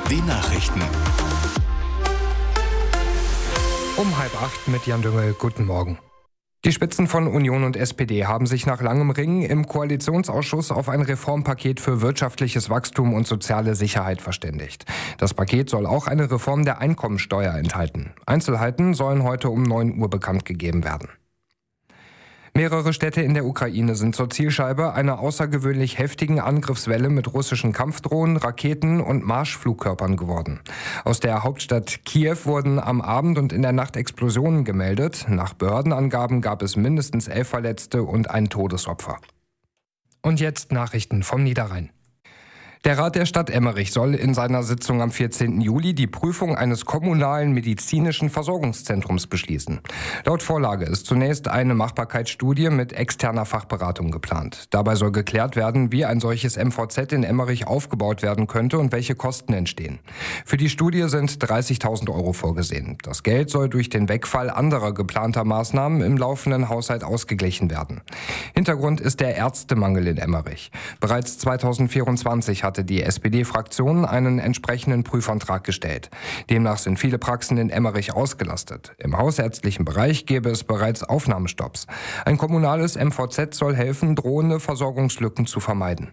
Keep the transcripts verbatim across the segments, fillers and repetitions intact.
den Nachrichten. Um halb acht mit Jan Düngel. Guten Morgen. Die Spitzen von Union und S P D haben sich nach langem Ringen im Koalitionsausschuss auf ein Reformpaket für wirtschaftliches Wachstum und soziale Sicherheit verständigt. Das Paket soll auch eine Reform der Einkommensteuer enthalten. Einzelheiten sollen heute um neun Uhr bekannt gegeben werden. Mehrere Städte in der Ukraine sind zur Zielscheibe einer außergewöhnlich heftigen Angriffswelle mit russischen Kampfdrohnen, Raketen und Marschflugkörpern geworden. Aus der Hauptstadt Kiew wurden am Abend und in der Nacht Explosionen gemeldet. Nach Behördenangaben gab es mindestens elf Verletzte und ein Todesopfer. Und jetzt Nachrichten vom Niederrhein. Der Rat der Stadt Emmerich soll in seiner Sitzung am vierzehnten Juli die Prüfung eines kommunalen medizinischen Versorgungszentrums beschließen. Laut Vorlage ist zunächst eine Machbarkeitsstudie mit externer Fachberatung geplant. Dabei soll geklärt werden, wie ein solches M V Z in Emmerich aufgebaut werden könnte und welche Kosten entstehen. Für die Studie sind dreißigtausend Euro vorgesehen. Das Geld soll durch den Wegfall anderer geplanter Maßnahmen im laufenden Haushalt ausgeglichen werden. Hintergrund ist der Ärztemangel in Emmerich. Bereits zweitausendvierundzwanzig hat hatte die S P D-Fraktion einen entsprechenden Prüfantrag gestellt. Demnach sind viele Praxen in Emmerich ausgelastet. Im hausärztlichen Bereich gäbe es bereits Aufnahmestopps. Ein kommunales M V Z soll helfen, drohende Versorgungslücken zu vermeiden.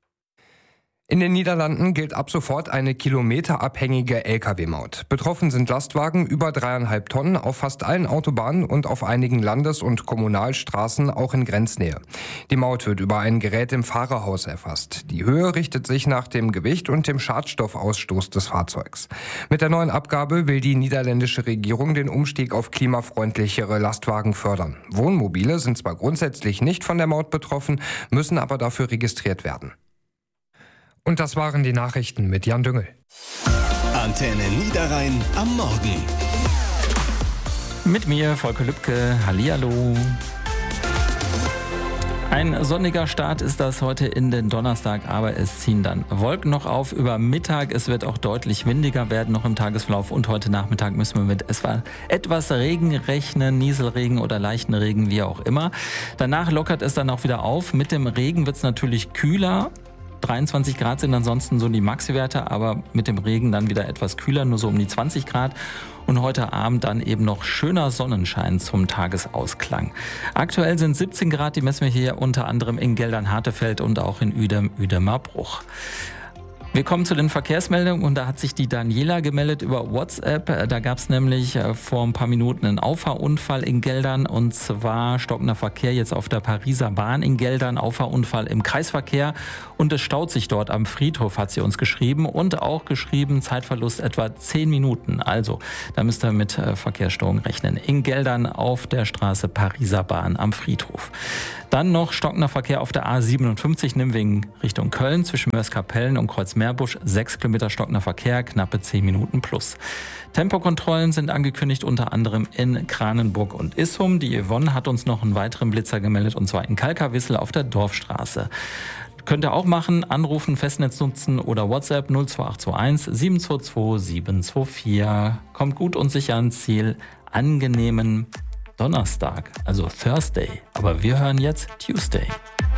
In den Niederlanden gilt ab sofort eine kilometerabhängige L K W-Maut. Betroffen sind Lastwagen über dreieinhalb Tonnen auf fast allen Autobahnen und auf einigen Landes- und Kommunalstraßen auch in Grenznähe. Die Maut wird über ein Gerät im Fahrerhaus erfasst. Die Höhe richtet sich nach dem Gewicht und dem Schadstoffausstoß des Fahrzeugs. Mit der neuen Abgabe will die niederländische Regierung den Umstieg auf klimafreundlichere Lastwagen fördern. Wohnmobile sind zwar grundsätzlich nicht von der Maut betroffen, müssen aber dafür registriert werden. Und das waren die Nachrichten mit Jan Düngel. Antenne Niederrhein am Morgen. Mit mir, Volker Lübke. Hallihallo. Ein sonniger Start ist das heute in den Donnerstag, aber es ziehen dann Wolken noch auf über Mittag. Es wird auch deutlich windiger werden noch im Tagesverlauf und heute Nachmittag müssen wir mit etwas Regen rechnen, Nieselregen oder leichten Regen, wie auch immer. Danach lockert es dann auch wieder auf. Mit dem Regen wird es natürlich kühler. dreiundzwanzig Grad sind ansonsten so die Maxi-Werte, aber mit dem Regen dann wieder etwas kühler, nur so um die zwanzig Grad. Und heute Abend dann eben noch schöner Sonnenschein zum Tagesausklang. Aktuell sind siebzehn Grad, die messen wir hier unter anderem in Geldern-Hartefeld und auch in Uedem, Uedemer Bruch. Wir kommen zu den Verkehrsmeldungen und da hat sich die Daniela gemeldet über WhatsApp. Da gab es nämlich vor ein paar Minuten einen Auffahrunfall in Geldern und zwar stockender Verkehr jetzt auf der Pariser Bahn in Geldern, Auffahrunfall im Kreisverkehr und es staut sich dort am Friedhof, hat sie uns geschrieben und auch geschrieben, Zeitverlust etwa zehn Minuten. Also da müsst ihr mit Verkehrsstörungen rechnen. In Geldern auf der Straße Pariser Bahn am Friedhof. Dann noch stockender Verkehr auf der A siebenundfünfzig Nimwegen Richtung Köln zwischen Mörs-Kapellen und Kreuzmeerbusch. sechs Kilometer stockender Verkehr, knappe zehn Minuten plus. Tempokontrollen sind angekündigt, unter anderem in Kranenburg und Issum. Die Yvonne hat uns noch einen weiteren Blitzer gemeldet und zwar in Kalkawissel auf der Dorfstraße. Könnt ihr auch machen, anrufen, Festnetz nutzen oder WhatsApp null zwei acht zwei eins sieben zwei zwei sieben zwei vier. Kommt gut und sicher ans Ziel. Angenehmen Donnerstag, also Thursday. Aber wir hören jetzt Tuesday.